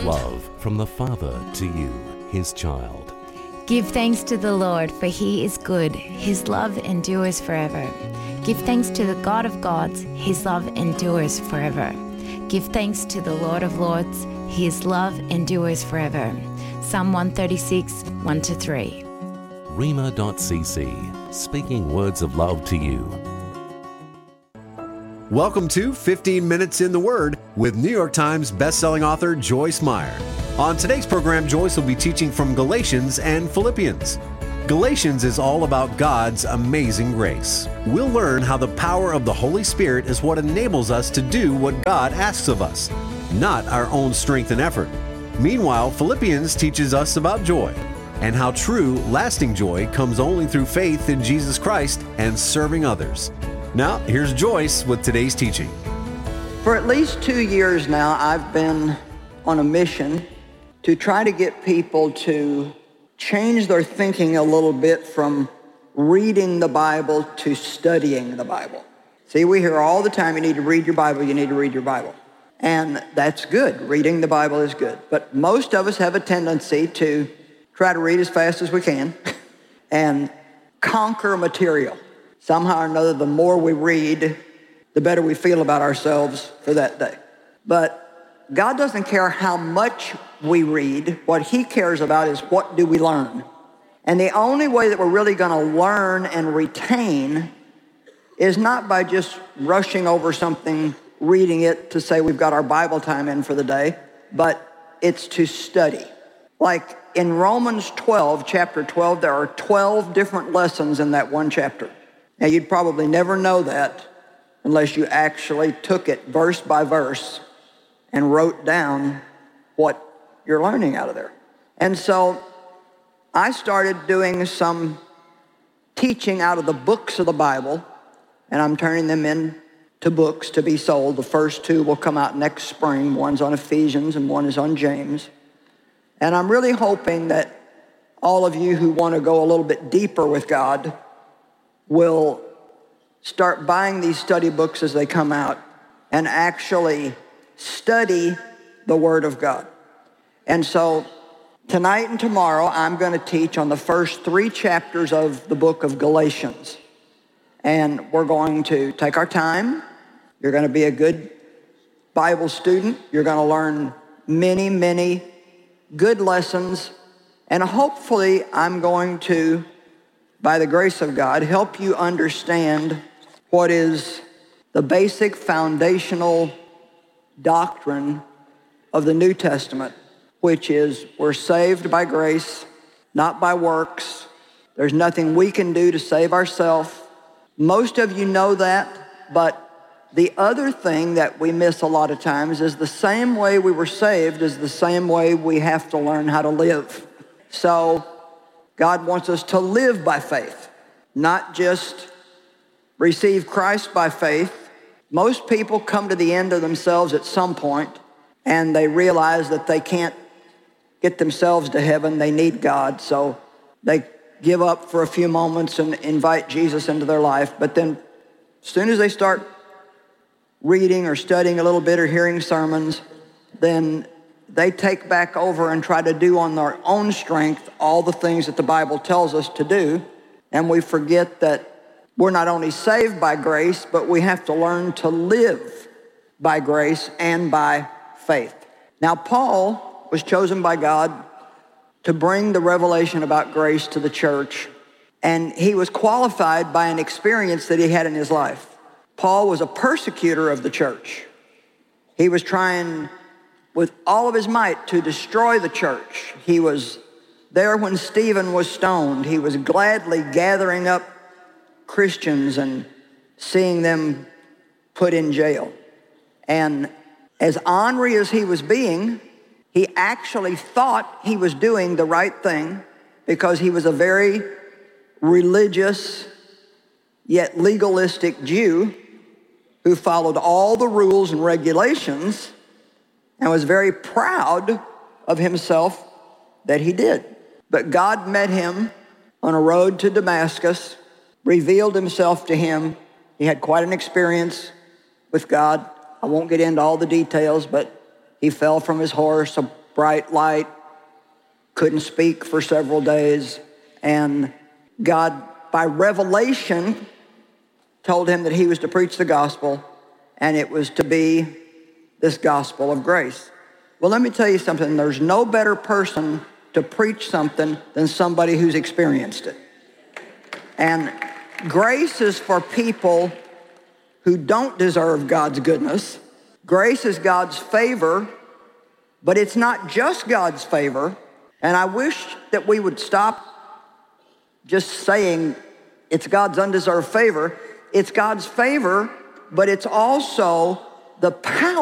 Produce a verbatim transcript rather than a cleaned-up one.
of love from the Father to you, his child. Give thanks to the Lord, for he is good. His love endures forever. Give thanks to the God of gods. His love endures forever. Give thanks to the Lord of lords. His love endures forever. Psalm one thirty-six, one to three. Rhema dot c c, speaking words of love to you. Welcome to fifteen minutes in the Word with New York Times bestselling author Joyce Meyer. On today's program, Joyce will be teaching from Galatians and Philippians. Galatians is all about God's amazing grace. We'll learn how the power of the Holy Spirit is what enables us to do what God asks of us, not our own strength and effort. Meanwhile, Philippians teaches us about joy and how true, lasting joy comes only through faith in Jesus Christ and serving others. Now, here's Joyce with today's teaching. For at least two years now, I've been on a mission to try to get people to change their thinking a little bit from reading the Bible to studying the Bible. See, we hear all the time, you need to read your Bible, you need to read your Bible. And that's good. Reading the Bible is good. But most of us have a tendency to try to read as fast as we can and conquer material. Somehow or another, the more we read, the better we feel about ourselves for that day. But God doesn't care how much we read. What he cares about is what do we learn. And the only way that we're really going to learn and retain is not by just rushing over something, reading it to say we've got our Bible time in for the day, but it's to study. Like in Romans twelve, chapter twelve, there are twelve different lessons in that one chapter. Now, you'd probably never know that unless you actually took it verse by verse and wrote down what you're learning out of there. And so I started doing some teaching out of the books of the Bible, and I'm turning them into books to be sold. The first two will come out next spring. One's on Ephesians and one is on James. And I'm really hoping that all of you who want to go a little bit deeper with God will start buying these study books as they come out and actually study the Word of God. And so tonight and tomorrow, I'm going to teach on the first three chapters of the book of Galatians. And we're going to take our time. You're going to be a good Bible student. You're going to learn many, many good lessons. And hopefully, I'm going to, by the grace of God, help you understand what is the basic foundational doctrine of the New Testament, which is we're saved by grace, not by works. There's nothing we can do to save ourselves. Most of you know that, but the other thing that we miss a lot of times is the same way we were saved is the same way we have to learn how to live. So God wants us to live by faith, not just receive Christ by faith. Most people come to the end of themselves at some point, and they realize that they can't get themselves to heaven. They need God, so they give up for a few moments and invite Jesus into their life. But then as soon as they start reading or studying a little bit or hearing sermons, then they take back over and try to do on their own strength all the things that the Bible tells us to do. And we forget that we're not only saved by grace, but we have to learn to live by grace and by faith. Now, Paul was chosen by God to bring the revelation about grace to the church, and he was qualified by an experience that he had in his life. Paul was a persecutor of the church. He was trying with all of his might to destroy the church. He was there when Stephen was stoned. He was gladly gathering up Christians and seeing them put in jail. And as ornery as he was being, he actually thought he was doing the right thing because he was a very religious yet legalistic Jew who followed all the rules and regulations and was very proud of himself that he did. But God met him on a road to Damascus, revealed himself to him. He had quite an experience with God. I won't get into all the details, but he fell from his horse. A bright light, couldn't speak for several days, and God, by revelation, told him that he was to preach the gospel, and it was to be this gospel of grace. Well, let me tell you something. There's no better person to preach something than somebody who's experienced it. And grace is for people who don't deserve God's goodness. Grace is God's favor, but it's not just God's favor. And I wish that we would stop just saying it's God's undeserved favor. It's God's favor, but it's also the power